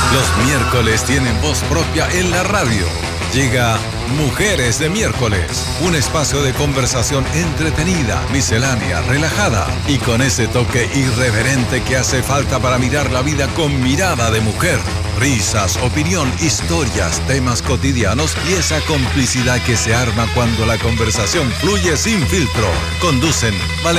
Los miércoles tienen voz propia en la radio. Llega Mujeres de Miércoles, un espacio de conversación entretenida, miscelánea, relajada y con ese toque irreverente que hace falta para mirar la vida con mirada de mujer. Risas, opinión, historias, temas cotidianos y esa complicidad que se arma cuando la conversación fluye sin filtro. Conducen